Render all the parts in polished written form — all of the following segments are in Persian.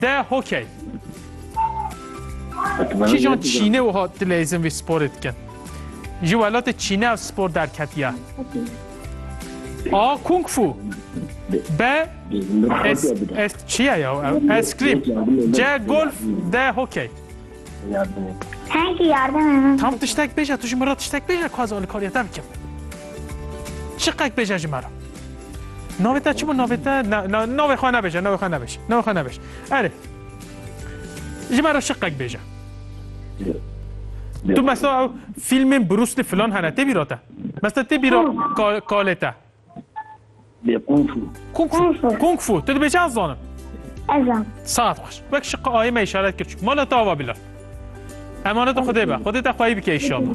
ده هوکی چی جان چینه و ها دلیزم وی سپورت کن جوالات چینه و سپورت در کتیه کونگ فو ب چیه یا اسکریم جه گلف ده هوکی هنگی یاردم tam tiştek beja tu jimara tiştek beja kaz ol kariyata bikim çıkak beja jimara noveta çimu noveta nove khana beja nove khana beja are jimara çıkak beja tu mesela filmin Bruce Lee falan hana te birota mesela te biro kaleta kung fu tu beja zanım ازم saat baş bak şık ayıma işaret küçük mala tava bilir امانت خدا به خودت خواهی بکی ایشالله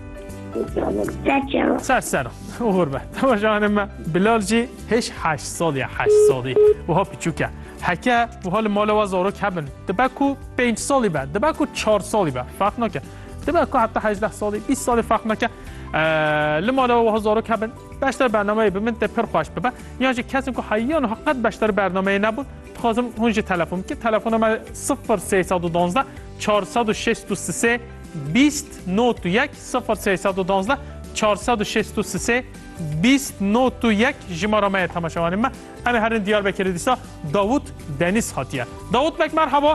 سلام غربت تماشاگران من بلال جی هیچ 8 سالی و ها پیچوکه حکه و حال مال و زارو کبن دبکو 5 سالی بعد دبکو 4 سالی بعد فرق نکه دبکو حتی 18 سالی 20 سالی فرق نکه لمال و زارو کبن بیشتر برنامه به من پر خوش ببر یا چه کسی که حیان حقیقت بیشتر برنامه نبود خواستم اونج تلفن که تلفن من 0312 463 29 0312 463 29 جمارامه تماشاگران من همه هر دیاربکر دیسا داوود دنیس خاطیه داوود بک مرحبا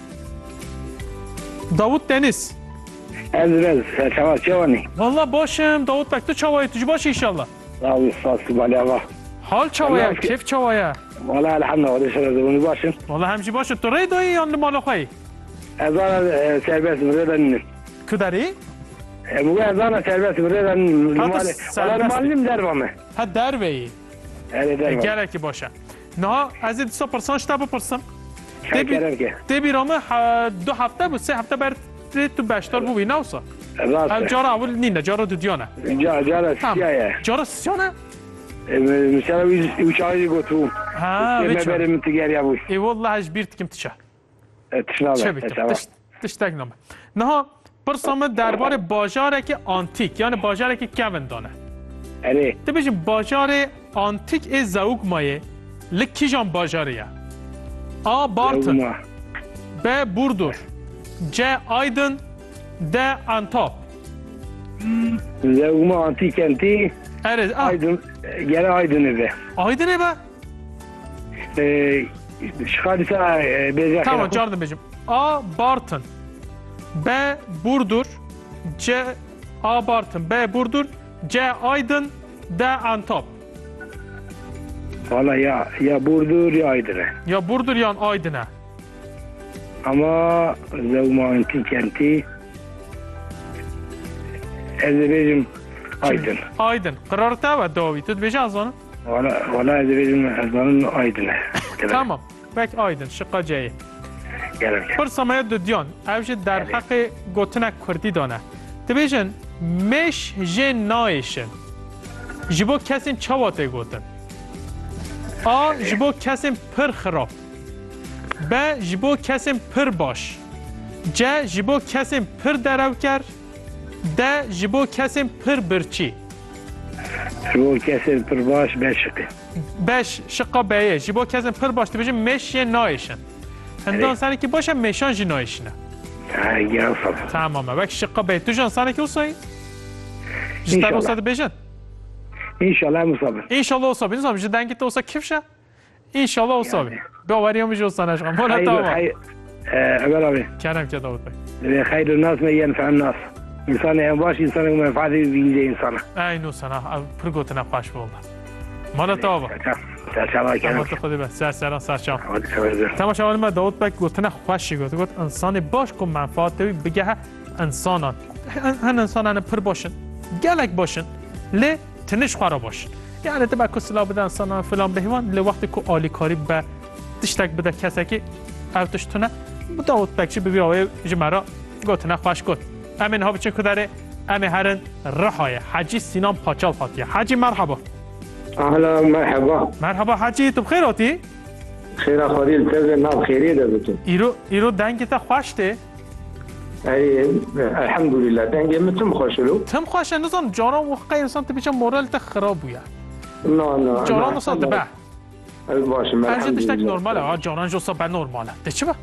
داوود دنیس عزیز شما چوانی والله باشم داوود بک تو چوایی تو باشی انشالله والله حال چوایی کیف چوایی والله الحمدلله شما باشین والله همچی باشه تو ری دایی یا مال خواهی ازانا سربیت مردن کداری مو ازانا سربیت مردن والله مالیم دربامه ها دربی گره کی باشه نه از این سو پرسان شتا بپرسم دی بیرامه 2 هفته بود 3 هفته بر تو بیشتر بوی نوسا جارا اول نینه جارا دو دیانه جارا سیاه جارا سیانه مثلا ویچایی گوتو بریم تیگری ابوی ای والله هج بیرت کم تشه تشتگ نامه نه پرسام درباره بازاره که آنتیک یعنی بازاره که کون دانه تو بشیم بازار آنتیک ای زوگ مایه لکی جان بازاره یا بارتن ب بوردور ج آیدن د انتاب زوگ ما آنتیک انتی آیدن گره آیدنه به آیدنه به شخالی سا بیزه tamam canım becim Bartın B Burdur C Bartın B Burdur C Aydın D Antep valla ya Burdur ya Aydın'a ya Burdur ya Aydın'a ama Zavmanti kenti Ezebecim Aydın kararta ve Davi tut bejaz onu valla Ezebecim Ezebecim Aydın'a tamam bek Aydın şıkka C'yi پرسامه دودیان اوش در حق گوتنه کردی دانه تبیشن مش جن نایشن جبو کسین چواته گوتن جبو کسین پر خراب ب جبو کسین پر باش ج جبو کسین پر درو کر د جبو کسین پر برچی جبو کسین پر باش بش شقا بیه جبو کسین پر باش تبیشن مش جن نایشن هندان سنه که باشه میشان جنایشنه تمامه وقت شقه بیت تو جان سنه که اوسایی جتر اوساد بیشن انشالله مصابه انشالله اوسابه نظام جدنگی تو اوسا کیف شه انشالله اوسابه باوریم میشه اوسانش قم ولا تمام ابراهيم كلام كده داود بي خير الناس ما ينفع الناس انسان يا باش انسان ما ينفع بيجي انسان اي نو سنه برغوتنا باش والله مالا تاوا سلام خودی بس سلام سلام تماشاگران ما داود بک گفتن خوشی گفت انسان باش کو منفعت بگه انسانان هن انسانان پر باشن گلک باشن ل تنش خورا باشن یعنی تو بک سلا بده انسانان فلان بهوان ل وقتی کو عالی کاری به تشتک بده کسی که اوتشتونه داود بک چی ببیاوی جمرا گفتن خوش گفت امین ها بچه کداره امی هرن رهای حاجی سینان پاچال خاطیه حاجی مرحبا اهلا مرحبا حاجی تو بخیر آتی؟ خیر خالیل تازه نام خیریه ده بتون ایرو دنگی تا خوشته؟ الحمدلله دنگی متم خوشلو تم خوشه نزان جاران وقعی انسان تبیچه مورال تا خراب بویا نه جاران نسان تبه Ez başım. Her şey tiştek elhamdülillah. normal ha. Canan josa ben normal. De çi be?